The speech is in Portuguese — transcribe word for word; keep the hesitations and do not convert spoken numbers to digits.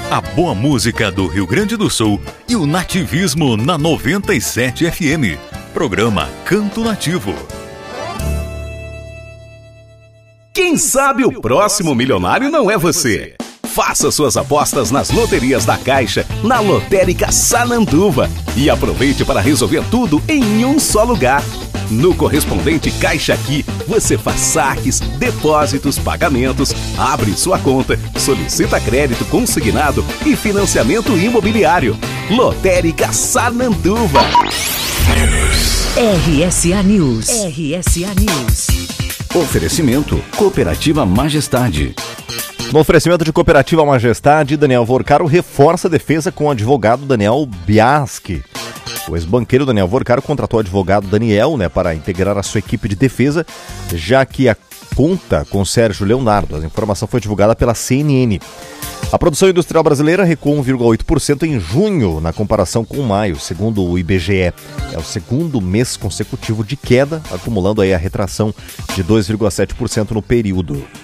A boa música do Rio Grande do Sul e o nativismo na noventa e sete F M. Programa Canto Nativo. Quem sabe o próximo milionário não é você? Faça suas apostas nas loterias da Caixa, na Lotérica Sananduva, e aproveite para resolver tudo em um só lugar. No correspondente Caixa Aqui, você faz saques, depósitos, pagamentos, abre sua conta, solicita crédito consignado e financiamento imobiliário. Lotérica Sananduva. R S A News. R S A News. Oferecimento Cooperativa Majestade. No oferecimento de Cooperativa Majestade, Daniel Vorcaro reforça a defesa com o advogado Daniel Biaschi. O ex-banqueiro Daniel Vorcaro contratou o advogado Daniel, né, para integrar a sua equipe de defesa, já que a conta com Sérgio Leonardo. A informação foi divulgada pela C N N. A produção industrial brasileira recuou um vírgula oito por cento em junho, na comparação com maio, segundo o I B G E. É o segundo mês consecutivo de queda, acumulando aí a retração de dois vírgula sete por cento no período.